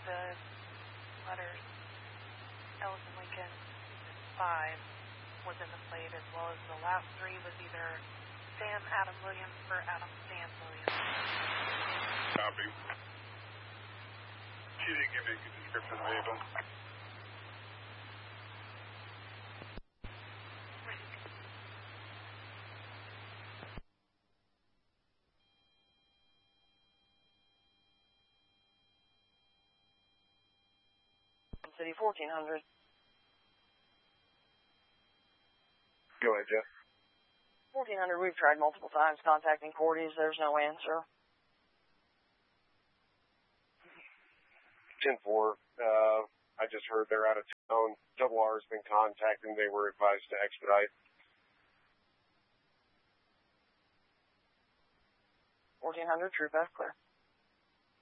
the letters Ellison Lincoln 5 was in the plate, as well as the last three was either Sam Adam Williams or Adam Sam Williams. Copy. She didn't give me a good description of Ava. City 1400. Go ahead, Jeff. 1400, we've tried multiple times contacting Cordy's. There's no answer. 10-4. I just heard they're out of town. Double R has been contacting. They were advised to expedite. 1400, True Path, clear.